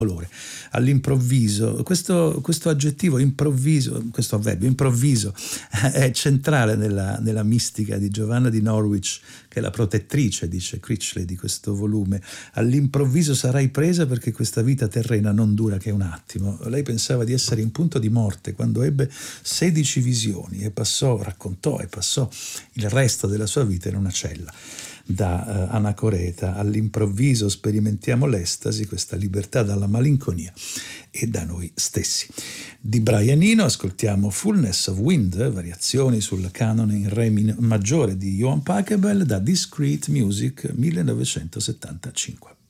dolore. All'improvviso, questo aggettivo improvviso, questo avverbio improvviso è centrale nella mistica di Giovanna di Norwich, che è la protettrice, dice Critchley, di questo volume. All'improvviso sarai presa perché questa vita terrena non dura che un attimo. Lei pensava di essere in punto di morte quando ebbe 16 visioni e raccontò e passò il resto della sua vita in una cella. Da Anacoreta. All'improvviso sperimentiamo l'estasi, questa libertà dalla malinconia e da noi stessi. Di Brian Eno ascoltiamo Fullness of Wind, variazioni sul canone in re maggiore di Johann Pachelbel, da Discreet Music 1975.